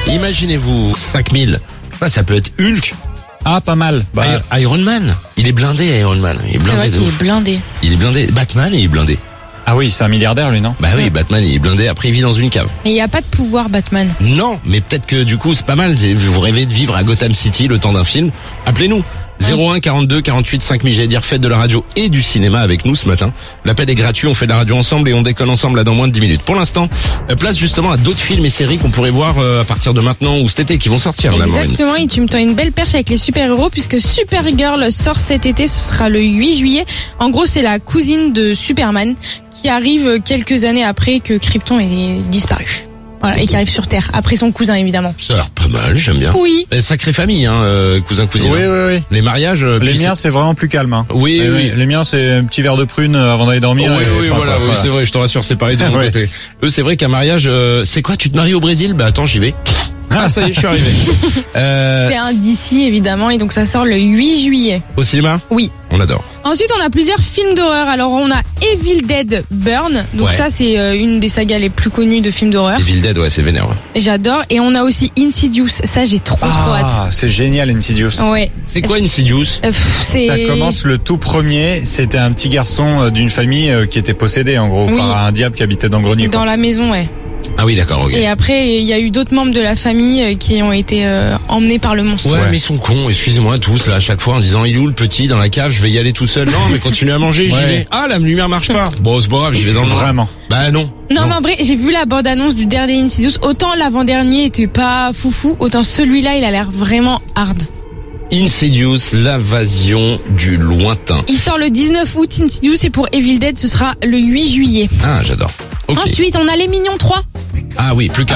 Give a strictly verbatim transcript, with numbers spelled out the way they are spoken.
Imaginez-vous, cinq mille. Ça, ça peut être Hulk. Ah, pas mal. Bah, I- Iron Man. Il est blindé, Iron Man. Il est C'est blindé vrai de qu'il ouf. est blindé. Il est blindé. Batman, il est blindé. ah oui, c'est un milliardaire, lui, non? Bah oui, Batman, il est blindé. Après, il vit dans une cave. Mais il n'y a pas de pouvoir, Batman. Non, mais peut-être que du coup, c'est pas mal. Vous rêvez de vivre à Gotham City le temps d'un film. Appelez-nous. zéro un quarante-deux quarante-huit cinq mille, j'allais dire faites de la radio et du cinéma avec nous ce matin. L'appel est gratuit, on fait de la radio ensemble et on déconne ensemble là dans moins de dix minutes. Pour l'instant, euh, place justement à d'autres films et séries qu'on pourrait voir euh, à partir de maintenant ou cet été qui vont sortir là, Maureen. Exactement, et tu me tends une belle perche avec les super-héros puisque Supergirl sort cet été, ce sera le huit juillet. En gros, c'est la cousine de Superman qui arrive quelques années après que Krypton ait disparu. Voilà, et qui arrive sur Terre, après son cousin évidemment. Ça a l'air pas mal, j'aime bien. Oui. Et sacrée famille, hein, euh, cousin cousine. Oui, oui, oui. Les mariages. euh, Les puis miens, c'est vraiment plus calme. Hein. Oui, les, oui. Les miens, c'est un petit verre de prune avant d'aller c'est- dormir. oui, et- oui, enfin, voilà, quoi, oui, c'est vrai, je te rassure, c'est pareil de mon Ouais. côté. Eux, c'est vrai qu'un mariage, euh, c'est quoi, tu te maries au Brésil? Bah attends, j'y vais. Ah, ça y est, je suis arrivé. Euh, C'est un D C évidemment, et donc ça sort le huit juillet. au cinéma? Oui. On adore. Ensuite, on a plusieurs films d'horreur. Alors, on a Evil Dead Burn. Donc Ouais. ça, c'est euh, une des sagas les plus connues de films d'horreur. Evil Dead, ouais, c'est vénère. Ouais. J'adore. Et on a aussi Insidious. Ça, j'ai trop trop hâte. Ah, c'est génial, Insidious. Ouais. C'est quoi Insidious? Euh, pff, c'est Ça commence le tout premier, c'était un petit garçon euh, d'une famille euh, qui était possédé en gros Oui. par un diable qui habitait dans le grenier. dans quoi. la maison, ouais. Ah oui, d'accord, ok. Et après, il y a eu d'autres membres de la famille euh, qui ont été euh, emmenés par le monstre. Ouais, Ouais. mais ils sont cons, excusez-moi tous, là, à chaque fois, en disant, il est où le petit dans la cave, je vais y aller tout seul. Non, mais continue à manger, j'y Ouais. vais. Ah, la lumière marche pas. Bon, c'est pas grave, j'y vais dans le noir. Vraiment. Bah non. Non, mais en vrai, j'ai vu la bande-annonce du dernier Insidious. Autant l'avant-dernier était pas foufou, autant celui-là, il a l'air vraiment hard. Insidious, l'invasion du lointain. Il sort le dix-neuf août, Insidious, et pour Evil Dead, ce sera le huit juillet. Ah, j'adore. Ok. Ensuite, on a Les Mignons trois. Ah oui, plus qu'un